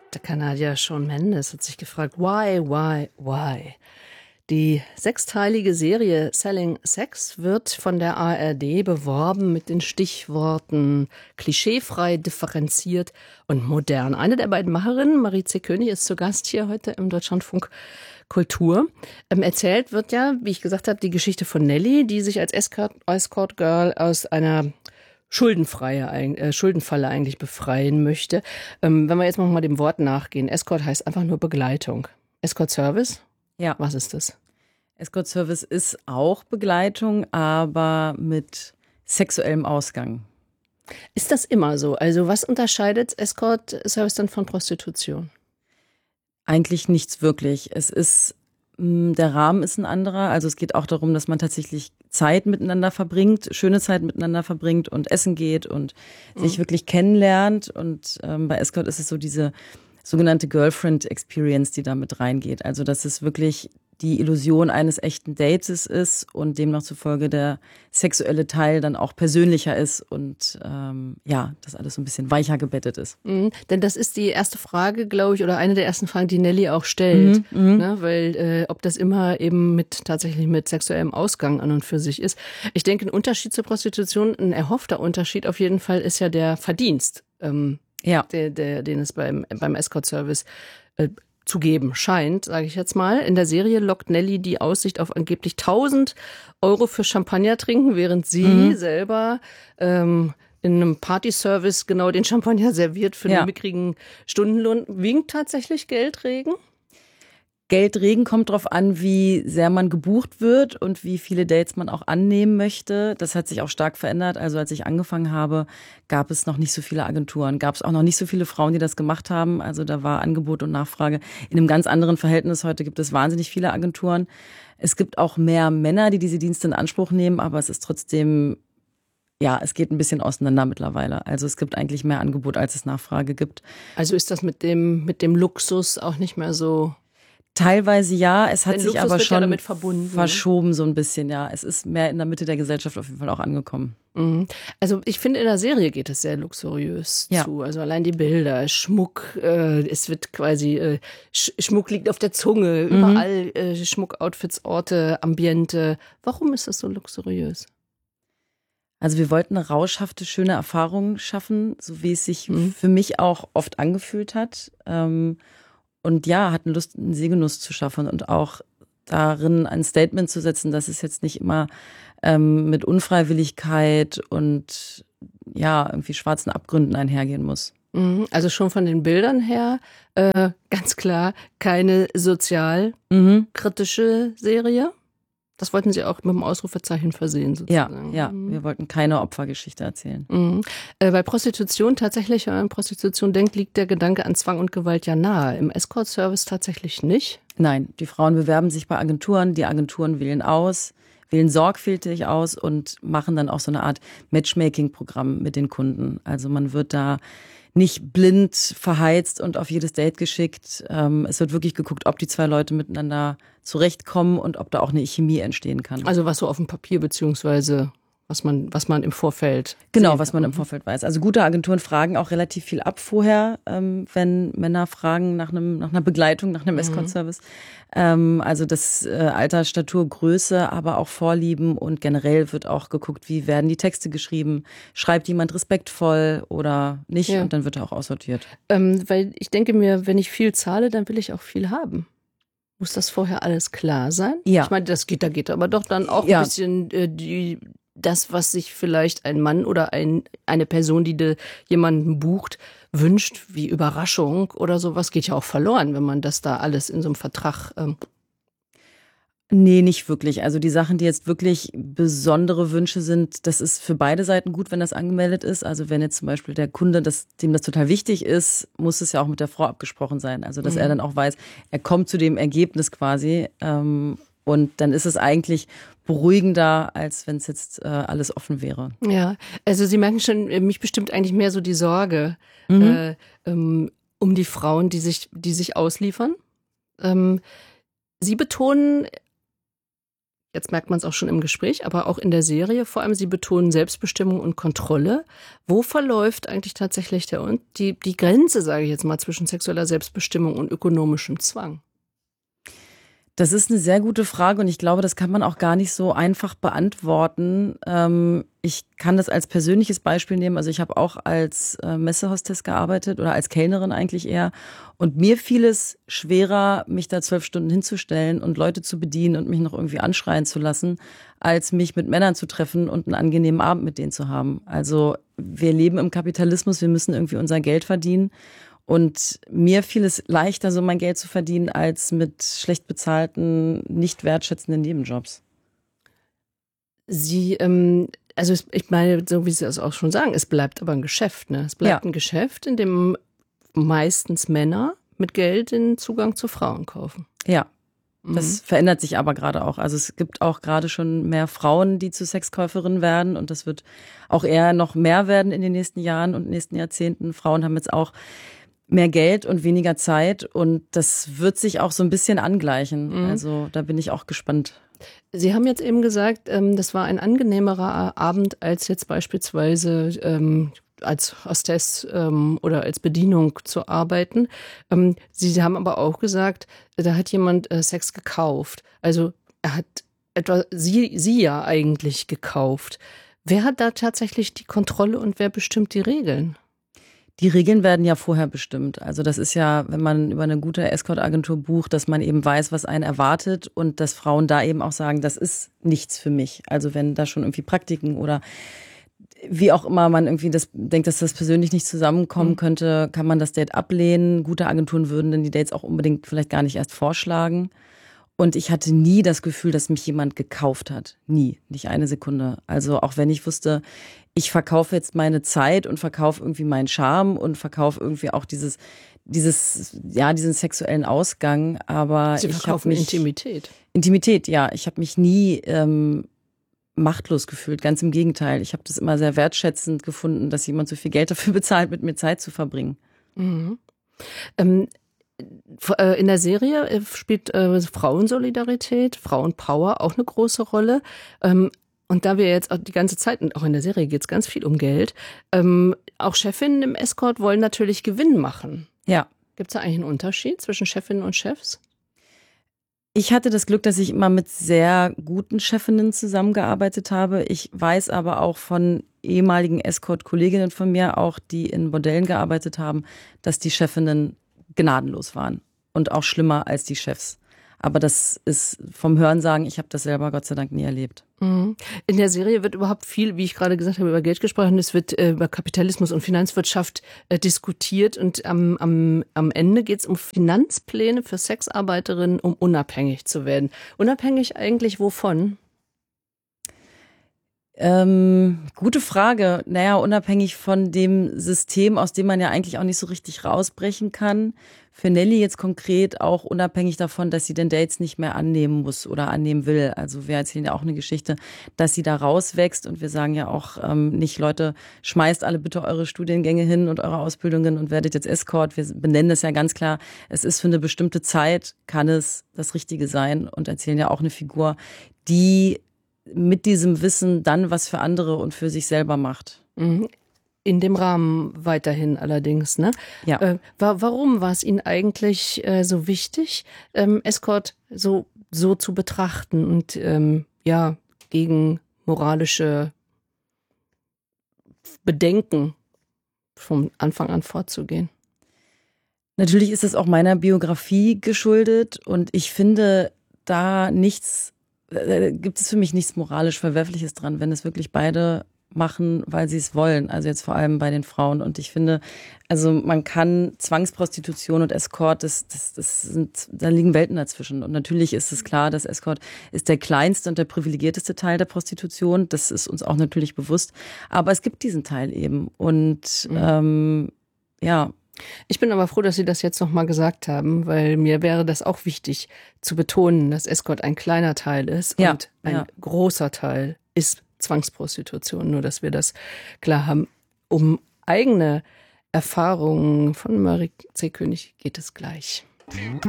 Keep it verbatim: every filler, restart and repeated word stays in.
Der Kanadier Shawn Mendes hat sich gefragt, why, why, why? Die sechsteilige Serie Selling Sex wird von der A R D beworben mit den Stichworten klischeefrei, differenziert und modern. Eine der beiden Macherinnen, Marie C. König, ist zu Gast hier heute im Deutschlandfunk Kultur. Ähm, erzählt wird ja, wie ich gesagt habe, die Geschichte von Nelly, die sich als Escort, Escort Girl aus einer schuldenfreie, äh, Schuldenfalle eigentlich befreien möchte. Ähm, wenn wir jetzt noch mal dem Wort nachgehen. Escort heißt einfach nur Begleitung. Escort Service? Ja. Was ist das? Escort Service ist auch Begleitung, aber mit sexuellem Ausgang. Ist das immer so? Also was unterscheidet Escort Service dann von Prostitution? Eigentlich nichts wirklich. Es ist, der Rahmen ist ein anderer. Also es geht auch darum, dass man tatsächlich Zeit miteinander verbringt, schöne Zeit miteinander verbringt und essen geht und mhm. sich wirklich kennenlernt. Und ähm, bei Escort ist es so diese sogenannte Girlfriend Experience, die da mit reingeht. Also dass es wirklich die Illusion eines echten Dates ist und demnach zufolge der sexuelle Teil dann auch persönlicher ist und ähm, ja, das alles so ein bisschen weicher gebettet ist. Mhm, denn das ist die erste Frage, glaube ich, oder eine der ersten Fragen, die Nelly auch stellt, mhm, ne, weil äh, ob das immer eben mit tatsächlich mit sexuellem Ausgang an und für sich ist. Ich denke, ein Unterschied zur Prostitution, ein erhoffter Unterschied auf jeden Fall ist ja der Verdienst, ähm, ja. der, der, den es beim, beim Escort-Service äh, zu geben scheint, sage ich jetzt mal. In der Serie lockt Nelly die Aussicht auf angeblich tausend Euro für Champagner trinken, während sie mhm. selber ähm, in einem Partyservice genau den Champagner serviert für ja. einen mickrigen Stundenlohn. Winkt tatsächlich Geldregen? Geldregen kommt drauf an, wie sehr man gebucht wird und wie viele Dates man auch annehmen möchte. Das hat sich auch stark verändert. Also als ich angefangen habe, gab es noch nicht so viele Agenturen, gab es auch noch nicht so viele Frauen, die das gemacht haben. Also da war Angebot und Nachfrage in einem ganz anderen Verhältnis. Heute gibt es wahnsinnig viele Agenturen. Es gibt auch mehr Männer, die diese Dienste in Anspruch nehmen, aber es ist trotzdem, ja, es geht ein bisschen auseinander mittlerweile. Also es gibt eigentlich mehr Angebot, als es Nachfrage gibt. Also ist das mit dem, mit dem Luxus auch nicht mehr so? Teilweise ja, es hat Denn sich Luxus aber schon ja damit verbunden, verschoben so ein bisschen, ja. Es ist mehr in der Mitte der Gesellschaft auf jeden Fall auch angekommen. Mhm. Also ich finde, in der Serie geht es sehr luxuriös ja. zu. Also allein die Bilder, Schmuck, äh, es wird quasi, äh, Sch- Schmuck liegt auf der Zunge, mhm. überall äh, Schmuckoutfits, Orte, Ambiente. Warum ist das so luxuriös? Also wir wollten eine rauschhafte, schöne Erfahrung schaffen, so wie es sich mhm. für mich auch oft angefühlt hat. Ähm, Und ja, hatten Lust, einen Sehgenuss zu schaffen und auch darin ein Statement zu setzen, dass es jetzt nicht immer ähm, mit Unfreiwilligkeit und ja, irgendwie schwarzen Abgründen einhergehen muss. Also schon von den Bildern her äh, ganz klar keine sozial Mhm. kritische Serie. Das wollten Sie auch mit dem Ausrufezeichen versehen, sozusagen. Ja, ja, wir wollten keine Opfergeschichte erzählen. Mhm. Äh, bei Prostitution tatsächlich, wenn man an Prostitution denkt, liegt der Gedanke an Zwang und Gewalt ja nahe. Im Escort-Service tatsächlich nicht? Nein, die Frauen bewerben sich bei Agenturen, die Agenturen wählen aus, wählen sorgfältig aus und machen dann auch so eine Art Matchmaking-Programm mit den Kunden. Also man wird da nicht blind verheizt und auf jedes Date geschickt. Ähm, es wird wirklich geguckt, ob die zwei Leute miteinander zurechtkommen und ob da auch eine Chemie entstehen kann. Also was so auf dem Papier beziehungsweise was man, was man im Vorfeld Genau, sieht. was man im Vorfeld weiß. Also gute Agenturen fragen auch relativ viel ab vorher, ähm, wenn Männer fragen nach einem, nach einer Begleitung, nach einem Mhm. Escort-Service. Ähm, also das äh, Alter, Statur, Größe, aber auch Vorlieben und generell wird auch geguckt, wie werden die Texte geschrieben. Schreibt jemand respektvoll oder nicht? Ja. Und dann wird er auch aussortiert. Ähm, weil ich denke mir, wenn ich viel zahle, dann will ich auch viel haben. Muss das vorher alles klar sein? Ja. Ich meine, das geht, da geht aber doch dann auch Ja. ein bisschen äh, die, das, was sich vielleicht ein Mann oder ein, eine Person, die de, jemanden bucht, wünscht, wie Überraschung oder sowas, geht ja auch verloren, wenn man das da alles in so einem Vertrag ähm, Nee, nicht wirklich. Also die Sachen, die jetzt wirklich besondere Wünsche sind, das ist für beide Seiten gut, wenn das angemeldet ist. Also wenn jetzt zum Beispiel der Kunde, das, dem das total wichtig ist, muss es ja auch mit der Frau abgesprochen sein. Also dass mhm. er dann auch weiß, er kommt zu dem Ergebnis quasi. Ähm, und dann ist es eigentlich beruhigender, als wenn es jetzt äh, alles offen wäre. Ja, also Sie merken schon, mich bestimmt eigentlich mehr so die Sorge mhm. äh, ähm, um die Frauen, die sich, die sich ausliefern. Ähm, Sie betonen jetzt merkt man es auch schon im Gespräch, aber auch in der Serie vor allem, Sie betonen Selbstbestimmung und Kontrolle. Wo verläuft eigentlich tatsächlich der, die, die Grenze, sage ich jetzt mal, zwischen sexueller Selbstbestimmung und ökonomischem Zwang? Das ist eine sehr gute Frage und ich glaube, das kann man auch gar nicht so einfach beantworten. Ähm, ich kann das als persönliches Beispiel nehmen. Also ich habe auch als äh, Messehostess gearbeitet oder als Kellnerin eigentlich eher. Und mir fiel es schwerer, mich da zwölf Stunden hinzustellen und Leute zu bedienen und mich noch irgendwie anschreien zu lassen, als mich mit Männern zu treffen und einen angenehmen Abend mit denen zu haben. Also wir leben im Kapitalismus, wir müssen irgendwie unser Geld verdienen. Und mir fiel es leichter, so mein Geld zu verdienen, als mit schlecht bezahlten, nicht wertschätzenden Nebenjobs. Sie, ähm, also ich meine, so wie Sie das auch schon sagen, es bleibt aber ein Geschäft, ne? Es bleibt ja. ein Geschäft, in dem meistens Männer mit Geld den Zugang zu Frauen kaufen. Ja, das mhm. verändert sich aber gerade auch. Also es gibt auch gerade schon mehr Frauen, die zu Sexkäuferinnen werden und das wird auch eher noch mehr werden in den nächsten Jahren und nächsten Jahrzehnten. Frauen haben jetzt auch mehr Geld und weniger Zeit und das wird sich auch so ein bisschen angleichen. Mhm. Also da bin ich auch gespannt. Sie haben jetzt eben gesagt, das war ein angenehmerer Abend als jetzt beispielsweise als Hostess oder als Bedienung zu arbeiten. Sie haben aber auch gesagt, da hat jemand Sex gekauft. Also er hat etwa sie, sie ja eigentlich gekauft. Wer hat da tatsächlich die Kontrolle und wer bestimmt die Regeln? Die Regeln werden ja vorher bestimmt. Also das ist ja, wenn man über eine gute Escort-Agentur bucht, dass man eben weiß, was einen erwartet und dass Frauen da eben auch sagen, das ist nichts für mich. Also wenn da schon irgendwie Praktiken oder wie auch immer man irgendwie das denkt, dass das persönlich nicht zusammenkommen könnte, kann man das Date ablehnen. Gute Agenturen würden dann die Dates auch unbedingt vielleicht gar nicht erst vorschlagen. Und ich hatte nie das Gefühl, dass mich jemand gekauft hat. Nie. Nicht eine Sekunde. Also auch wenn ich wusste, ich verkaufe jetzt meine Zeit und verkaufe irgendwie meinen Charme und verkaufe irgendwie auch dieses, dieses, ja, diesen sexuellen Ausgang. Aber Sie ich habe mich Intimität. Intimität, ja. Ich habe mich nie ähm, machtlos gefühlt. Ganz im Gegenteil. Ich habe das immer sehr wertschätzend gefunden, dass jemand so viel Geld dafür bezahlt, mit mir Zeit zu verbringen. Mhm. Ähm, In der Serie spielt äh, Frauensolidarität, Frauenpower auch eine große Rolle. Ähm, und da wir jetzt auch die ganze Zeit, und auch in der Serie geht es ganz viel um Geld, ähm, auch Chefinnen im Escort wollen natürlich Gewinn machen. Ja. Gibt es da eigentlich einen Unterschied zwischen Chefinnen und Chefs? Ich hatte das Glück, dass ich immer mit sehr guten Chefinnen zusammengearbeitet habe. Ich weiß aber auch von ehemaligen Escort-Kolleginnen von mir, auch die in Bordellen gearbeitet haben, dass die Chefinnen gnadenlos waren und auch schlimmer als die Chefs. Aber das ist vom Hörensagen, ich habe das selber Gott sei Dank nie erlebt. In der Serie wird überhaupt viel, wie ich gerade gesagt habe, über Geld gesprochen. Es wird äh, über Kapitalismus und Finanzwirtschaft äh, diskutiert und am, am, am Ende geht es um Finanzpläne für Sexarbeiterinnen, um unabhängig zu werden. Unabhängig eigentlich wovon? Ähm, gute Frage. Naja, unabhängig von dem System, aus dem man ja eigentlich auch nicht so richtig rausbrechen kann. Für Nelly jetzt konkret auch unabhängig davon, dass sie den Dates nicht mehr annehmen muss oder annehmen will. Also wir erzählen ja auch eine Geschichte, dass sie da rauswächst und wir sagen ja auch ähm, nicht, Leute, schmeißt alle bitte eure Studiengänge hin und eure Ausbildungen und werdet jetzt Escort. Wir benennen das ja ganz klar. Es ist für eine bestimmte Zeit, kann es das Richtige sein und erzählen ja auch eine Figur, die mit diesem Wissen dann was für andere und für sich selber macht. In dem Rahmen weiterhin allerdings, ne? Ja. Äh, wa- warum war es Ihnen eigentlich äh, so wichtig, ähm, Escort so, so zu betrachten und ähm, ja, gegen moralische Bedenken vom Anfang an vorzugehen? Natürlich ist es auch meiner Biografie geschuldet und ich finde da nichts, äh, gibt es für mich nichts moralisch Verwerfliches dran, wenn es wirklich beide machen, weil sie es wollen. Also jetzt vor allem bei den Frauen. Und ich finde, also man kann Zwangsprostitution und Escort, das, das, das sind, da liegen Welten dazwischen. Und natürlich ist es klar, dass Escort ist der kleinste und der privilegierteste Teil der Prostitution. Das ist uns auch natürlich bewusst. Aber es gibt diesen Teil eben. Und mhm. ähm, ja. Ich bin aber froh, dass Sie das jetzt nochmal gesagt haben, weil mir wäre das auch wichtig zu betonen, dass Escort ein kleiner Teil ist ja, und ein ja. großer Teil ist Zwangsprostitution. Nur, dass wir das klar haben. Um eigene Erfahrungen von Marie C. König geht es gleich.